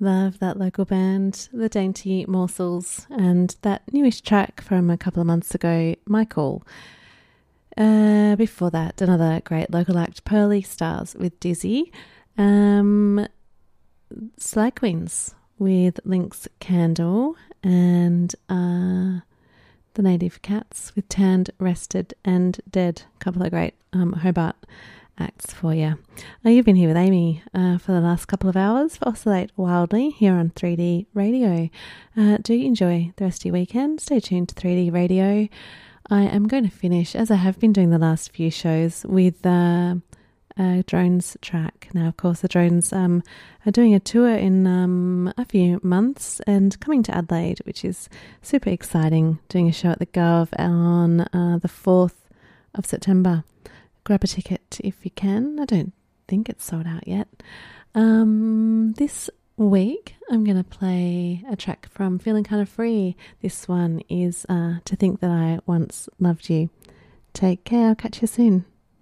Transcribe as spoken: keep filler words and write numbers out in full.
Love that local band, The Dainty Morsels, and that newish track from a couple of months ago, Michael. Uh, before that, another great local act, Pearly Stars with Dizzy. Um, Sly Queens with Lynx Candle, and uh, The Native Cats with Tanned, Rested and Dead. A couple of great um, Hobart acts for you. Uh, you've been here with Amy uh, for the last couple of hours for Oscillate Wildly here on three D Radio. Uh, do enjoy the rest of your weekend. Stay tuned to three D Radio. I am going to finish, as I have been doing the last few shows, with uh, a Drones track. Now, of course, the Drones um, are doing a tour in um, a few months and coming to Adelaide, which is super exciting, doing a show at the Gov on uh, the fourth of September. Grab a ticket if you can. I don't think it's sold out yet. Um, this week, I'm going to play a track from Feeling Kind of Free. This one is uh, To Think That I Once Loved You. Take care. I'll catch you soon.